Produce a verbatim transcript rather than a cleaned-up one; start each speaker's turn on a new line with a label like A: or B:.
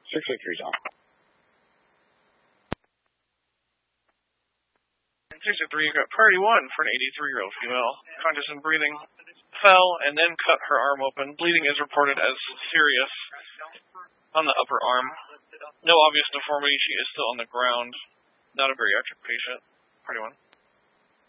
A: six oh three, John.
B: six oh three, you got priority one for an eighty-three-year-old female. Conscious and breathing. Fell and then cut her arm open. Bleeding is reported as serious on the upper arm. No obvious deformity. She is still on the ground. Not a bariatric patient. Priority one.